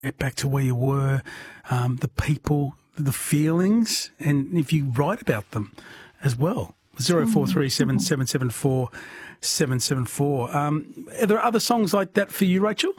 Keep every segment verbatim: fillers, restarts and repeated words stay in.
get back to where you were, um, the people, the feelings, and if you write about them as well. zero four three seven, seven seven four, seven seven four. Um, are there other songs like that for you, Rachel?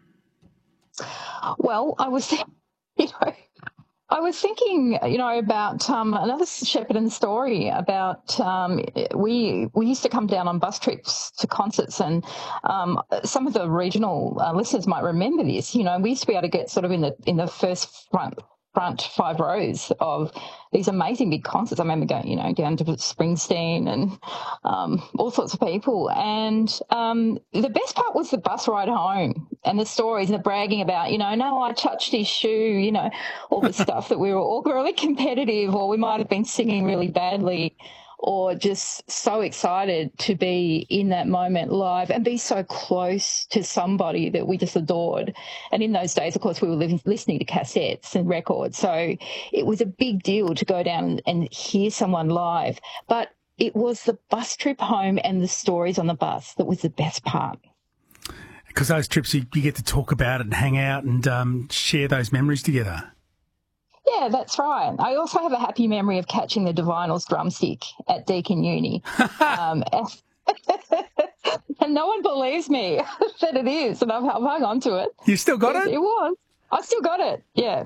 Well, I was, you know, I was thinking, you know, about um, another Shepparton story about um, we we used to come down on bus trips to concerts, and um, some of the regional uh, listeners might remember this. You know, we used to be able to get sort of in the in the first front front five rows of these amazing big concerts. I remember going, you know, down to Springsteen and um, all sorts of people. And um, the best part was the bus ride home and the stories and the bragging about, you know, no, I touched his shoe, you know, all the stuff that we were all really competitive, or we might have been singing really badly, or just so excited to be in that moment live and be so close to somebody that we just adored. And in those days, of course, we were living, listening to cassettes and records. So it was a big deal to go down and hear someone live. But it was the bus trip home and the stories on the bus that was the best part. Because those trips, you, you get to talk about it and hang out and um, share those memories together. Yeah, that's right. I also have a happy memory of catching the Divinals drumstick at Deakin Uni. um, and no one believes me that it is, and I've, I've hung on to it. You still got it? It was. I still got it, yeah.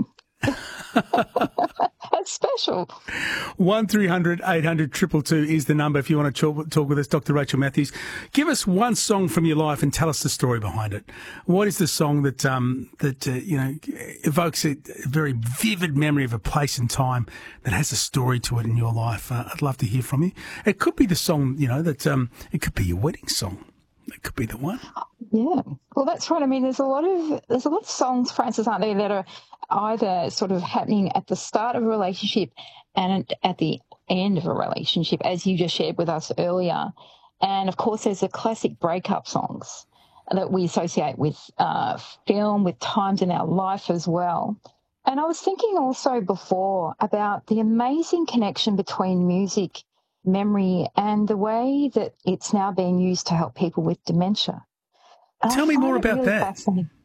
That's special. one three hundred eight hundred two two two is the number if you want to talk, talk with us, Doctor Rachel Matthews. Give us one song from your life and tell us the story behind it. What is the song that um, that uh, you know evokes a very vivid memory of a place and time that has a story to it in your life? Uh, I'd love to hear from you. It could be the song, you know, that um, it could be your wedding song. It could be the one. Yeah, well, that's right. I mean, there's a lot of there's a lot of songs, Francis, aren't there, that are either sort of happening at the start of a relationship and at the end of a relationship, as you just shared with us earlier. And of course, there's the classic breakup songs that we associate with uh, film, with times in our life as well. And I was thinking also before about the amazing connection between music, memory, and the way that it's now being used to help people with dementia. And Tell me more about really that.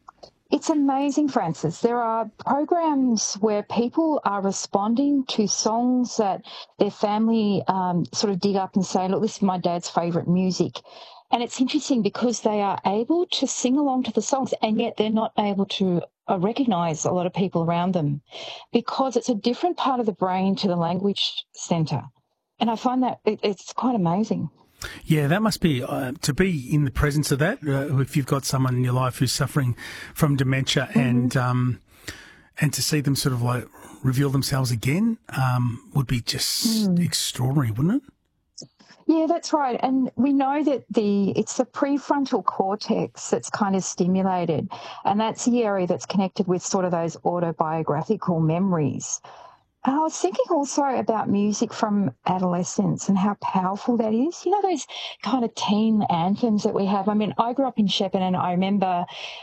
It's amazing, Francis. There are programs where people are responding to songs that their family um, sort of dig up and say, look, this is my dad's favourite music. And it's interesting because they are able to sing along to the songs, and yet they're not able to uh, recognise a lot of people around them because it's a different part of the brain to the language centre. And I find that it, it's quite amazing. Yeah, that must be, uh, to be in the presence of that, uh, if you've got someone in your life who's suffering from dementia, mm-hmm. and um, and to see them sort of like reveal themselves again um, would be just mm. extraordinary, wouldn't it? Yeah, that's right. And we know that the it's the prefrontal cortex that's kind of stimulated, and that's the area that's connected with sort of those autobiographical memories. And I was thinking also about music from adolescence and how powerful that is. You know, those kind of teen anthems that we have. I mean, I grew up in Shepparton, and I remember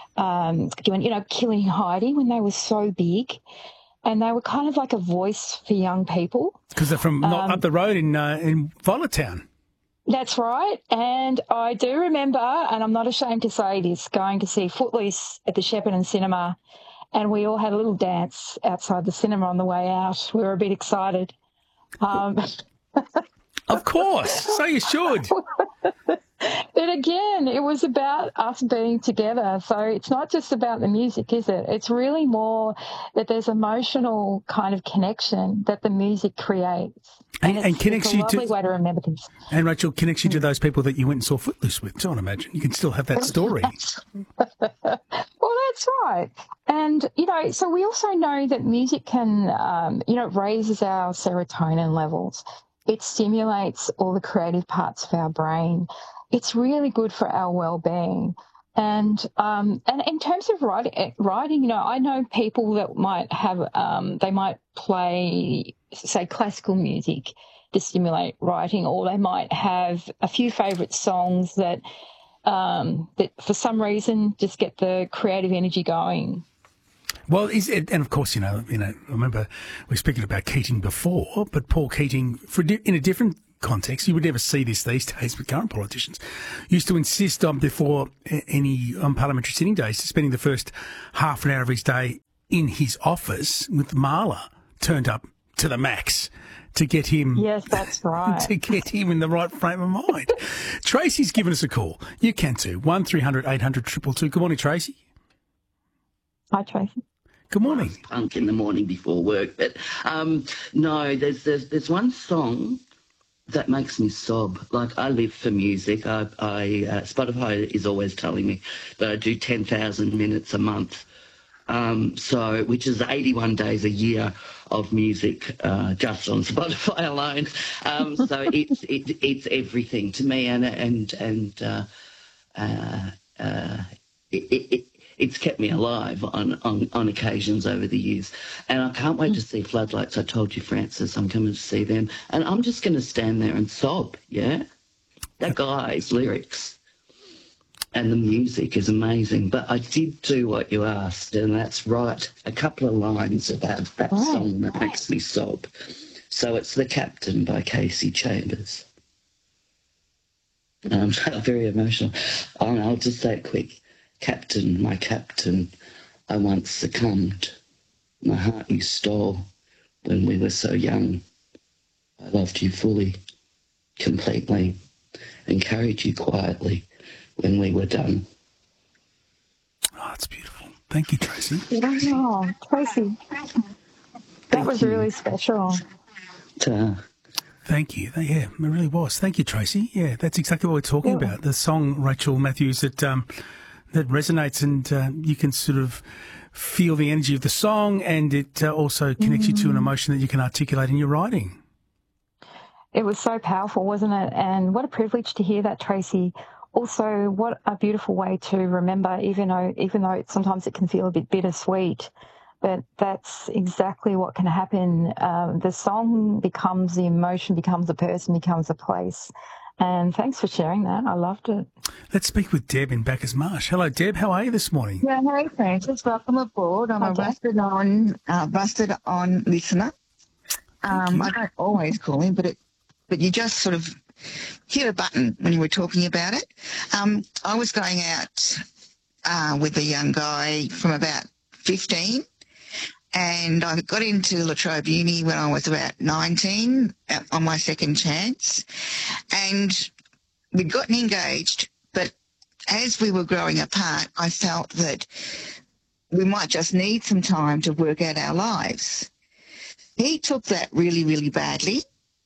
um, doing, you know, Killing Heidi when they were so big. And they were kind of like a voice for young people. Because they're from not um, up the road in uh, in Violet Town. That's right. And I do remember, and I'm not ashamed to say this, going to see Footloose at the Shepparton Cinema. And we all had a little dance outside the cinema on the way out. We were a bit excited. Um, of course. So you should. But again, it was about us being together. So it's not just about the music, is it? It's really more that there's emotional kind of connection that the music creates. And, and, and connects it's a you lovely to... way to remember things. And Rachel, connects you to those people that you went and saw Footloose with, too, I imagine. You can still have that story. Well, that's right. And, you know, so we also know that music can, um, you know, raises our serotonin levels. It stimulates all the creative parts of our brain. It's really good for our well-being. And um, and in terms of writing, writing, you know, I know people that might have, um, they might play, say, classical music to stimulate writing, or they might have a few favourite songs that um, that for some reason just get the creative energy going. Well, is it, and of course, you know, you know, I remember we were speaking about Keating before, but Paul Keating, for in a different context, you would never see this these days with current politicians, used to insist on before any on parliamentary sitting days, spending the first half an hour of his day in his office with Marla turned up to the max to get him. Yes, that's right. To get him in the right frame of mind. Tracy's given us a call. You can too. One three hundred eight hundred two two two. Good morning, Tracy. Hi, Tracy. Good morning. Punk in the morning before work, but um, no, there's there's there's one song that makes me sob. Like, I live for music. I, I uh, Spotify is always telling me that I do ten thousand minutes a month. Um, so, which is eighty-one days a year of music uh, just on Spotify alone. Um, so it's it, it's everything to me, and and and uh, uh, uh, it, it, it's kept me alive on, on on occasions over the years. And I can't wait to see Floodlights. I told you, Francis, I'm coming to see them, and I'm just going to stand there and sob. Yeah, that guy's lyrics. And the music is amazing. But I did do what you asked, and that's write a couple of lines about that Oh. song that makes me sob. So it's The Captain by Casey Chambers. Um, very emotional. Oh, I'll just say it quick. Captain, my captain, I once succumbed. My heart you stole when we were so young. I loved you fully, completely, and carried you quietly when we were done. Oh, that's beautiful. Thank you, Tracy. Oh, Tracy. That was really special. Uh, Thank you. Yeah, it really was. Thank you, Tracy. Yeah, that's exactly what we're talking Yeah. about. The song, Rachel Matthews, that um, that resonates, and uh, you can sort of feel the energy of the song, and it uh, also connects you to an emotion that you can articulate in your writing. It was so powerful, wasn't it? And what a privilege to hear that, Tracy. Also, what a beautiful way to remember, even though even though sometimes it can feel a bit bittersweet, but that's exactly what can happen. Um, the song becomes the emotion, becomes a person, becomes a place. And thanks for sharing that. I loved it. Let's speak with Deb in Bacchus Marsh. Hello, Deb. How are you this morning? Yeah, hey Francis, welcome aboard. I'm Hi, a Deb. rusted on, uh, rusted on listener. Um, I don't always call in, but it, but you just sort of hit a button when you were talking about it. Um, I was going out uh, with a young guy from about fifteen, and I got into La Trobe Uni when I was about nineteen uh, on my second chance, and we'd gotten engaged, but as we were growing apart, I felt that we might just need some time to work out our lives. He took that really, really badly.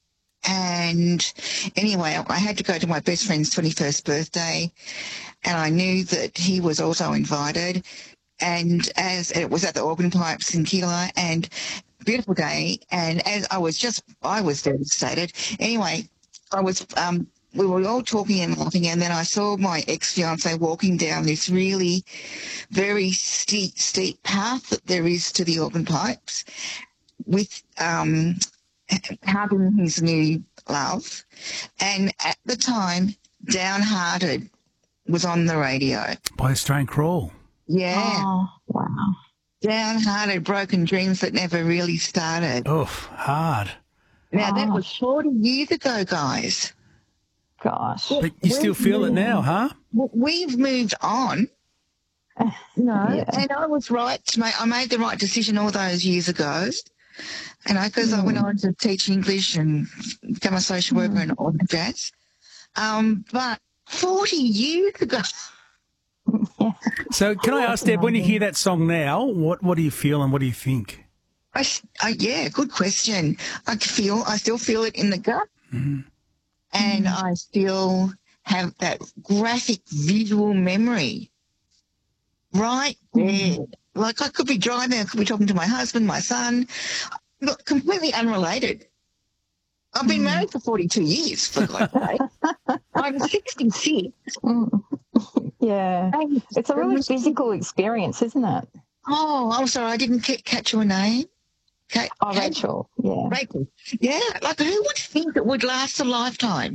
And anyway, I had to go to my best friend's twenty-first birthday, and I knew that he was also invited. And as it was at the Organ Pipes in Keilor, and beautiful day, and as I was just, I was devastated. Anyway, I was, um, we were all talking and laughing, and then I saw my ex-fiance walking down this really very steep, steep path that there is to the Organ Pipes with, um, hugging his new love. And at the time, Downhearted was on the radio. By Australian Crawl. Yeah. Oh, wow. Downhearted, broken dreams that never really started. Oh, hard. Now, that Oh. was forty years ago, guys. Gosh. But you still feel it now, huh? W- We've moved on, you know, Yeah. and I was right to make, I made the right decision all those years ago. And I, because I went on to teach English and become a social worker and all the jazz. Um, but forty years ago, Yeah. So can I ask, Deb, when you hear that song now, what, what do you feel and what do you think? I, s- I- yeah, good question. I feel, I still feel it in the gut. Mhm. And I still have that graphic visual memory right there. Like I could be driving, I could be talking to my husband, my son, look, completely unrelated. I've been married for forty-two years, for God's sake. I'm sixty-six. Mm. Yeah. And It's a really physical experience, isn't it? Oh, I'm sorry, I didn't ca- catch your name. Ca- Oh, Ca- Rachel. Yeah. Rachel. Yeah, like who would think it would last a lifetime?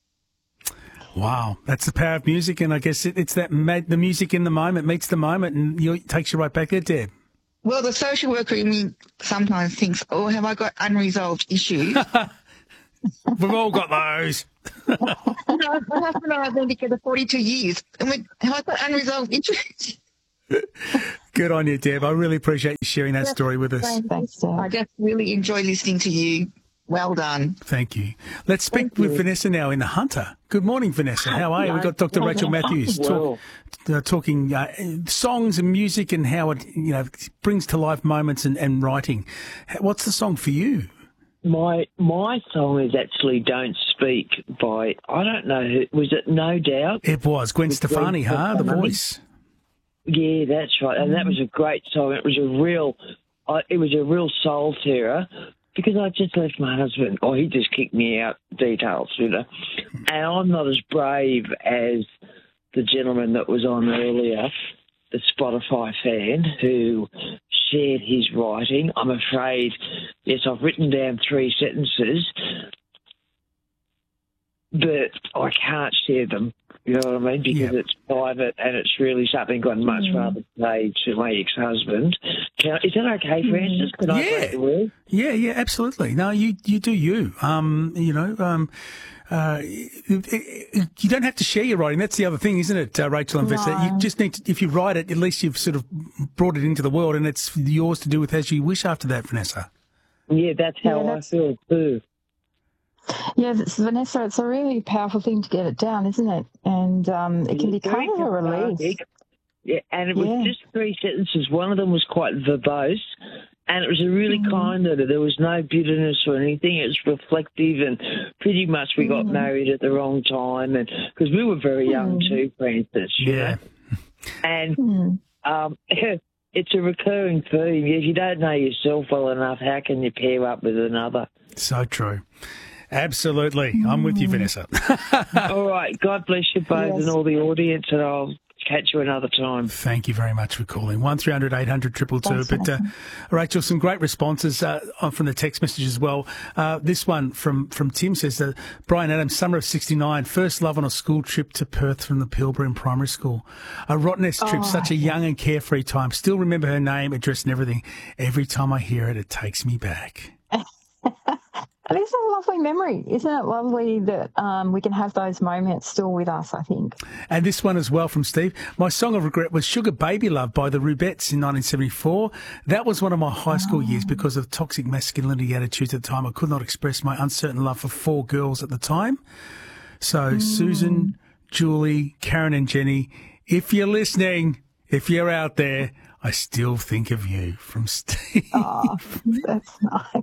Wow, that's the power of music, and I guess it, it's that ma- the music in the moment meets the moment, and you, it takes you right back there, Deb. Well, the social worker in me sometimes thinks, oh, have I got unresolved issues? We've all got those. No, my husband and I have been together forty-two years, and we have got unresolved issues. Good on you, Deb. I really appreciate you sharing that story with us. Thanks, Deb. I just really enjoy listening to you. Well done. Thank you. Let's speak Thank with you. Vanessa now in the Hunter. Good morning, Vanessa. How are you? We've got Doctor Rachel Matthews talk, uh, talking uh, songs and music and how it, you know, brings to life moments and, and writing. What's the song for you? My my song is actually "Don't Speak" by, I don't know who, was it No Doubt? It was Gwen Stefani, huh? The voice. Yeah, that's right, and that was a great song. It was a real, uh, it was a real soul tearer because I just left my husband, or he just kicked me out. Details, you know, and I'm not as brave as the gentleman that was on earlier, the Spotify fan who shared his writing. I'm afraid, yes, I've written down three sentences, but I can't share them. You know what I mean? Because Yep. it's private and it's really something I'd much Mm. rather say to my ex-husband. Can, is that okay, Francis? Can I Yeah. break the word? Yeah, yeah, absolutely. No, you, you do you. Um, you know, um, uh, it, it, you don't have to share your writing. That's the other thing, isn't it, uh, Rachel and Vanessa? No. You just need to, if you write it, at least you've sort of brought it into the world and it's yours to do with as you wish after that, Vanessa. Yeah, that's how Yeah, I that's- feel too. Yeah, it's, Vanessa, it's a really powerful thing to get it down, isn't it? And um, it can be It's very kind of a relief. cathartic. Yeah, and it was Yeah. just three sentences. One of them was quite verbose, and it was a really Mm. kind letter. There was no bitterness or anything. It was reflective, and pretty much we got Mm. married at the wrong time, and because we were very young Mm. too, Francis. you Yeah. know. And Mm. um, it's a recurring theme. If you don't know yourself well enough, how can you pair up with another? So true. Absolutely. I'm with you, Vanessa. All right. God bless you both Yes. and all the audience, and I'll catch you another time. Thank you very much for calling. one three hundred eight hundred two two two. Thanks, But, uh, Vanessa. Rachel, some great responses uh, on- from the text message as well. Uh, this one from, from Tim says, uh, Brian Adams, summer of sixty-nine, first love on a school trip to Perth from the Pilbara Primary School. A Rottnest trip, Oh, such a young and carefree time. Still remember her name, address and everything. Every time I hear it, it takes me back. And it's a lovely memory. Isn't it lovely that um, we can have those moments still with us, I think? And this one as well from Steve. My song of regret was Sugar Baby Love by the Rubettes in nineteen seventy-four. That was one of my high school years because of toxic masculinity attitudes at the time. I could not express my uncertain love for four girls at the time. So Susan, Julie, Karen and Jenny, if you're listening, if you're out there, I still think of you, from Steve. Oh, that's nice.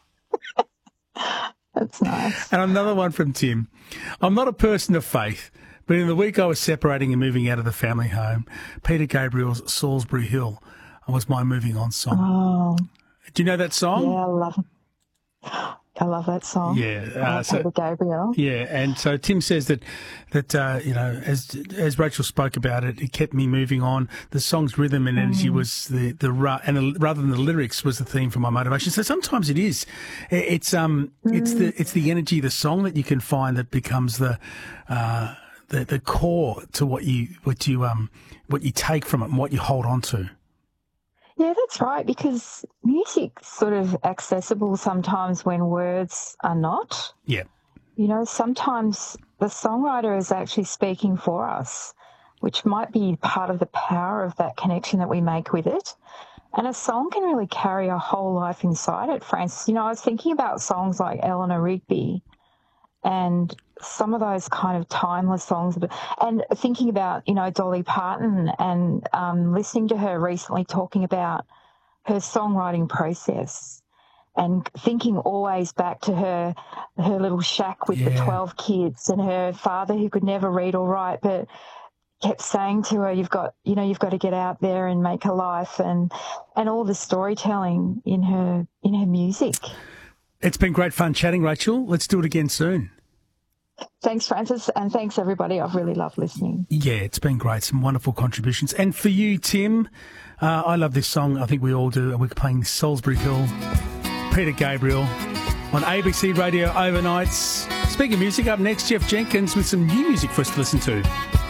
That's nice. And another one from Tim. I'm not a person of faith, but in the week I was separating and moving out of the family home, Peter Gabriel's Salisbury Hill was my moving on song. Oh, Do you know that song? yeah, I love I love that song. Yeah, uh, Uh, so- Peter Gabriel. Yeah, and so Tim says that that uh, you know, as as Rachel spoke about it, it kept me moving on. The song's rhythm and energy was the the ru- and the, rather than the lyrics was the theme for my motivation. So sometimes it is, It- it's um, it's the it's the energy of the song that you can find that becomes the uh, the the core to what you what you um what you take from it and what you hold on to. Yeah, that's right, because music's sort of accessible sometimes when words are not. Yeah. You know, sometimes the songwriter is actually speaking for us, which might be part of the power of that connection that we make with it. And a song can really carry a whole life inside it, Francis. You know, I was thinking about songs like Eleanor Rigby and some of those kind of timeless songs, and thinking about, you know, Dolly Parton and um, listening to her recently talking about her songwriting process and thinking always back to her her little shack with the Yeah. twelve kids and her father who could never read or write but kept saying to her, you've got, you know, you've got to get out there and make a life, and and all the storytelling in her in her music. It's been great fun chatting, Rachel. Let's do it again soon. Thanks, Francis, and thanks, everybody. I've really loved listening. Yeah, it's been great. Some wonderful contributions. And for you, Tim, uh, I love this song. I think we all do. We're playing Salisbury Hill, Peter Gabriel, on A B C Radio overnights. Speaking of music, up next, Jeff Jenkins with some new music for us to listen to.